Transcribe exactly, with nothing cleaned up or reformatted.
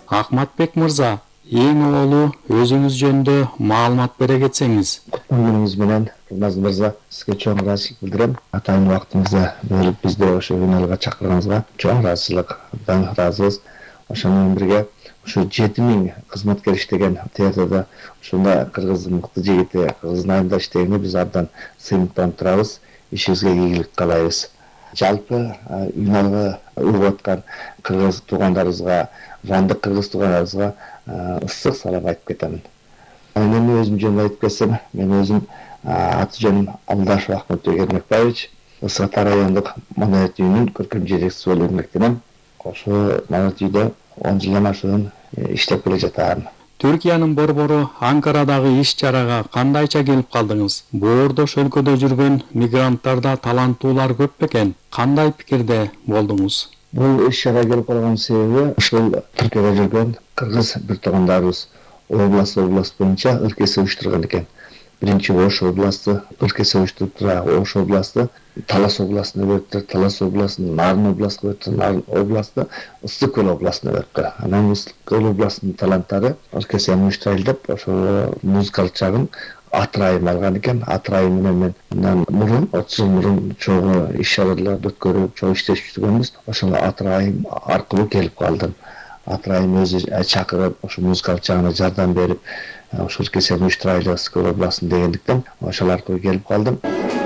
Акматбек мырза, эң олу өзүңүз жөнүндө маалымат бере кетсеңиз. Кутлуу күнүңүз менен Курман мырза, сизге чоң ыраазычылык билдирем. Атайын убактыңызды бөлүп бизди ошо финалга чакырганыңызга чоң ыраазычылыктан ыраазыбыз. Ошо менен бирге ушу жети миң кызматкер иштеген театрда ушундай кыргыздын мыкты жигити, кыргыздын айында иштегенге биз абдан сыймыктанып турабыз. Ишибизге ийгилик каалайбыз. Жалпы финалга угуп аткан кыргыз туугандарыбызга, жандык кыргыз туугандарыбызга ысык салам айтып кетемин. Мен өзүм жөнүндө айтып кетсем, мен өзүм аты жөнүм Алдашев Ахметбек Эрмекбаевич, Ысык Ата райондук Маданият үйүнүн көркөм жетекчиси болуп эмгектенем. Ошо Маданият үйдө он жылдан ашуун иштеп келе жатам. Түркиянын борбору Анкарадагы иш-чарага кандайча келип калдыңыз? Боордош өлкөдө жүргөн мигранттарда таланттуулар көп бекен. Кандай пикирде болдуңуз? Бул иш-чарага келип калган себеби ушул Түркияда жүргөн кыргыз бир туугандарыбыз область область боюнча ыркеси уюштурган экен. Биринчи Ош областы ыркеси уюштуруп тура Ош областы, Талас областына бөлүптүр, Талас областын Нарын областына бөлүптүр, Нарын областы Ысык көл областына бөлүптүр. Анан Ысык көл областынын таланттары ыркеси уюштурайлы деп ошол музыкалык жагын Атырайым алган экен. Атырайым менен мен мындан мурун отуз жыл мурун чогуу иш-чараларды өткөрүп, чогуу иштешип жүргөнбүз. Ошол Атырайым аркылуу келип калдым. Атырайым өзү чакырып, ошо музыкалык жагына жардам берип, ошол ыркеси уюштурайлы Ысык көл областын дегендиктен ошол аркылуу келип калдым.